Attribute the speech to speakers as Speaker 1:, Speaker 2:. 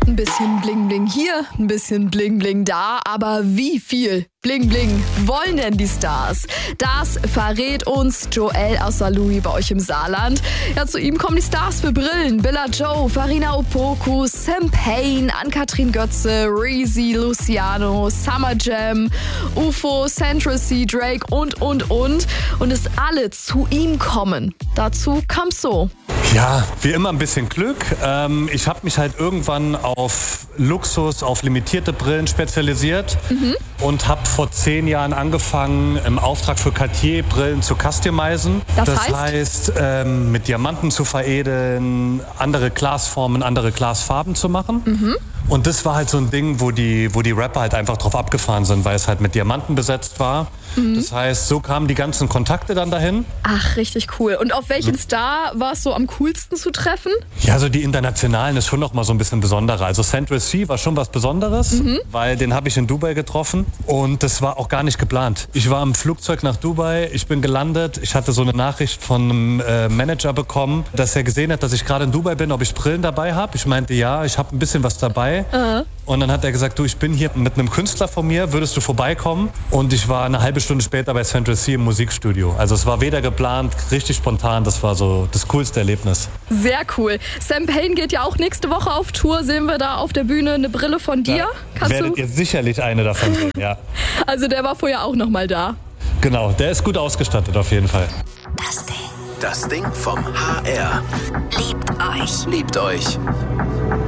Speaker 1: Ein bisschen Bling Bling hier, ein bisschen Bling Bling da, aber wie viel Bling Bling wollen denn die Stars? Das verrät uns Joel aus Saarlouis bei euch im Saarland. Ja, zu ihm kommen die Stars für Brillen. Billa Joe, Farina Opoku, Sam Payne, Ann-Kathrin Götze, Reezy, Luciano, Summer Jam, UFO, Central C, Drake und. Und es alle zu ihm kommen. Dazu kam's so.
Speaker 2: Ja, wie immer ein bisschen Glück. Ich habe mich halt irgendwann auf Luxus, auf limitierte Brillen spezialisiert und habe vor 10 Jahren angefangen, im Auftrag für Cartier Brillen zu customizen.
Speaker 1: Das
Speaker 2: heißt, mit Diamanten zu veredeln, andere Glasformen, andere Glasfarben zu machen. Und das war halt so ein Ding, wo die Rapper halt einfach drauf abgefahren sind, weil es halt mit Diamanten besetzt war. Das heißt, so kamen die ganzen Kontakte dann dahin.
Speaker 1: Ach, richtig cool. Und auf welchen Star war es so am coolsten zu treffen?
Speaker 2: Ja, so die internationalen ist schon noch mal so ein bisschen besonderer. Also Central C war schon was Besonderes, weil den habe ich in Dubai getroffen und das war auch gar nicht geplant. Ich war im Flugzeug nach Dubai, ich bin gelandet, ich hatte so eine Nachricht von einem Manager bekommen, dass er gesehen hat, dass ich gerade in Dubai bin, ob ich Brillen dabei habe. Ich meinte, ja, ich habe ein bisschen was dabei. Und dann hat er gesagt, du, ich bin hier mit einem Künstler von mir, würdest du vorbeikommen? Und ich war eine halbe Stunde später bei Central C im Musikstudio. Also es war weder geplant, richtig spontan, das war so das coolste Erlebnis.
Speaker 1: Sehr cool. Sam Payne geht ja auch nächste Woche auf Tour. Sehen wir da auf der Bühne eine Brille von dir?
Speaker 2: Da werdet ihr sicherlich eine davon sehen, ja.
Speaker 1: Also der war vorher auch noch mal da.
Speaker 2: Genau, der ist gut ausgestattet auf jeden Fall.
Speaker 3: Das Ding vom HR. Liebt euch.